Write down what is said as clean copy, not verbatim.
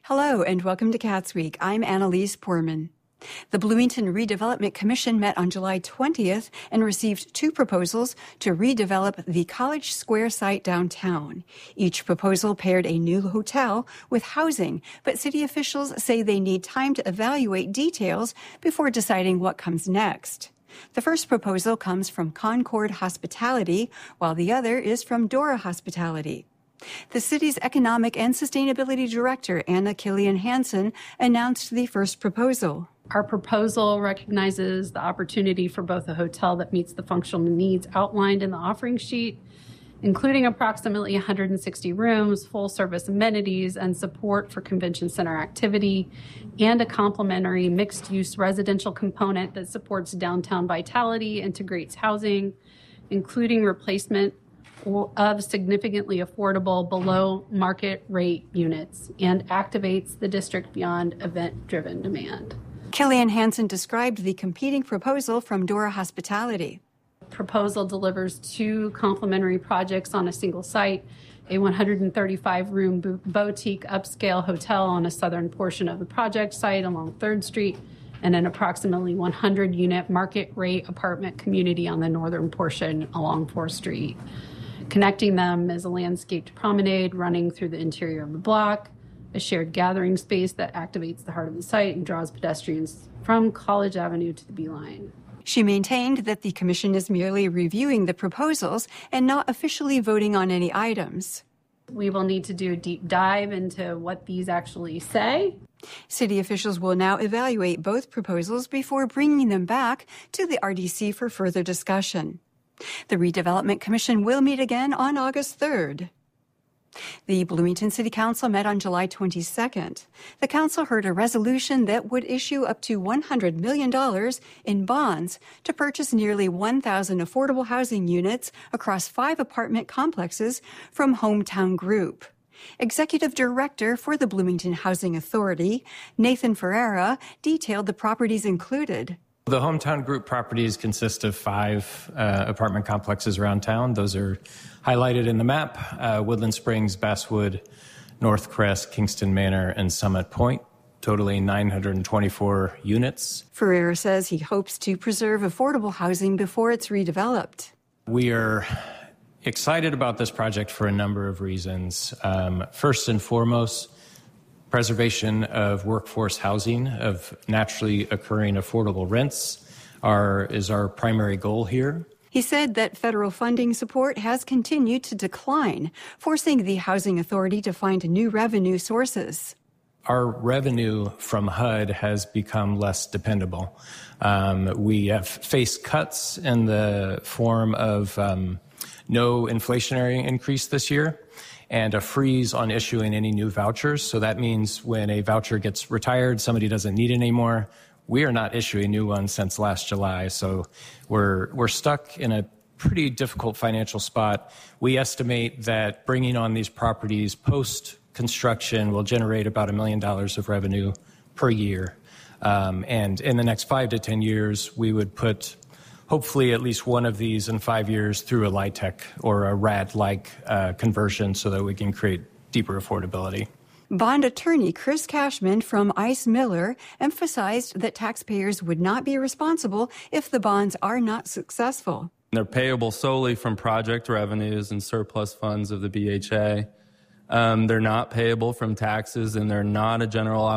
Hello and welcome to Cats Week. I'm Annalise Poorman. The Bloomington Redevelopment Commission met on July 20th and received 2 proposals to redevelop the College Square site downtown. Each proposal paired a new hotel with housing, but city officials say they need time to evaluate details before deciding what comes next. The first proposal comes from Concord Hospitality, while the other is from Dora Hospitality. The city's Economic and Sustainability Director, Anna Killian Hansen, announced the first proposal. Our proposal recognizes the opportunity for both a hotel that meets the functional needs outlined in the offering sheet, including approximately 160 rooms, full-service amenities, and support for convention center activity, and a complementary mixed-use residential component that supports downtown vitality, integrates housing, including replacement of significantly affordable below market rate units, and activates the district beyond event-driven demand. Killian Hansen described the competing proposal from Dora Hospitality. The proposal delivers 2 complementary projects on a single site, a 135-room boutique upscale hotel on a southern portion of the project site along 3rd Street, and an approximately 100-unit market rate apartment community on the northern portion along 4th Street. Connecting them is a landscaped promenade running through the interior of the block, a shared gathering space that activates the heart of the site and draws pedestrians from College Avenue to the Beeline. She maintained that the commission is merely reviewing the proposals and not officially voting on any items. We will need to do a deep dive into what these actually say. City officials will now evaluate both proposals before bringing them back to the RDC for further discussion. The Redevelopment Commission will meet again on August 3rd. The Bloomington City Council met on July 22nd. The council heard a resolution that would issue up to $100 million in bonds to purchase nearly 1,000 affordable housing units across 5 apartment complexes from Hometown Group. Executive Director for the Bloomington Housing Authority, Nathan Ferreira, detailed the properties included. The Hometown Group properties consist of 5 apartment complexes around town. Those are highlighted in the map: Woodland Springs, Basswood, North Crest, Kingston Manor, and Summit Point, totaling 924 units. Ferreira says he hopes to preserve affordable housing before it's redeveloped. We are excited about this project for a number of reasons. First and foremost, preservation of workforce housing, of naturally occurring affordable rents is our primary goal here. He said that federal funding support has continued to decline, forcing the Housing Authority to find new revenue sources. Our revenue from HUD has become less dependable. We have faced cuts in the form of no inflationary increase this year, and a freeze on issuing any new vouchers. So that means when a voucher gets retired, somebody doesn't need it anymore. We are not issuing new ones since last July. So we're stuck in a pretty difficult financial spot. We estimate that bringing on these properties post-construction will generate about $1 million of revenue per year. And in the next 5 to 10 years, we would put hopefully at least one of these in 5 years through a LIHTC or a RAD-like conversion so that we can create deeper affordability. Bond attorney Chris Cashman from Ice Miller emphasized that taxpayers would not be responsible if the bonds are not successful. They're payable solely from project revenues and surplus funds of the BHA. They're not payable from taxes, and they're not a general